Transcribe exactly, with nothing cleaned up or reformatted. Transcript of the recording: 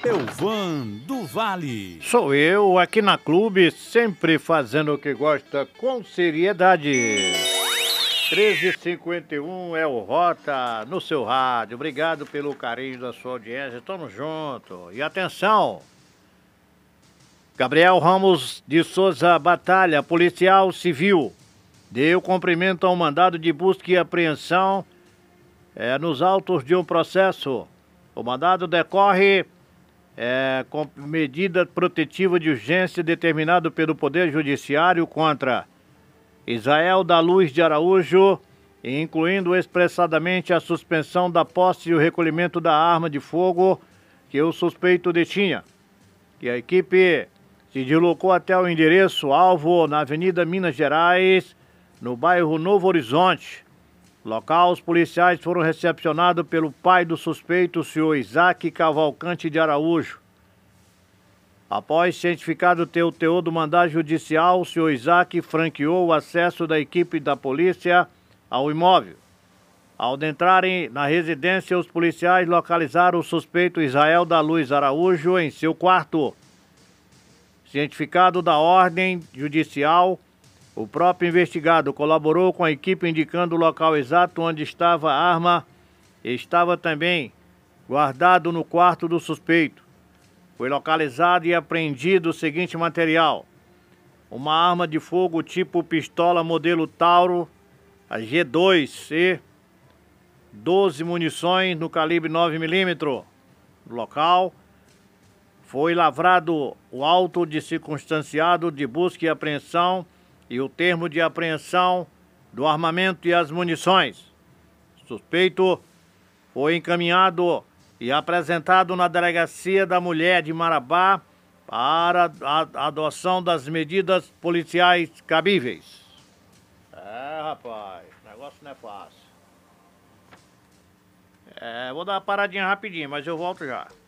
Elvan do Vale. Sou eu, aqui na Clube, sempre fazendo o que gosta com seriedade. treze e cinquenta e um é o Rota no seu rádio. Obrigado pelo carinho da sua audiência. Tamo junto. E atenção! Gabriel Ramos de Souza Batalha, policial civil, deu cumprimento ao mandado de busca e apreensão é, nos autos de um processo. O mandado decorre é, com medida protetiva de urgência determinado pelo Poder Judiciário contra Israel da Luz de Araújo, incluindo expressadamente a suspensão da posse e o recolhimento da arma de fogo que o suspeito detinha. Que a equipe se deslocou até o endereço alvo na Avenida Minas Gerais, no bairro Novo Horizonte. Local, os policiais foram recepcionados pelo pai do suspeito, o senhor Isaac Cavalcante de Araújo. Após cientificado ter o teor do mandado judicial, o senhor Isaac franqueou o acesso da equipe da polícia ao imóvel. Ao adentrarem na residência, os policiais localizaram o suspeito Israel da Luz Araújo em seu quarto. Cientificado da ordem judicial, o próprio investigado colaborou com a equipe indicando o local exato onde estava a arma e estava também guardado no quarto do suspeito. Foi localizado e apreendido o seguinte material: uma arma de fogo tipo pistola modelo Tauro, a G dois e doze munições no calibre nove milímetros. No local foi lavrado o auto de circunstanciado de busca e apreensão e o termo de apreensão do armamento e as munições. O suspeito foi encaminhado e apresentado na Delegacia da Mulher de Marabá para a adoção das medidas policiais cabíveis. É, rapaz, o negócio não é fácil. É, vou dar uma paradinha rapidinho, mas eu volto já.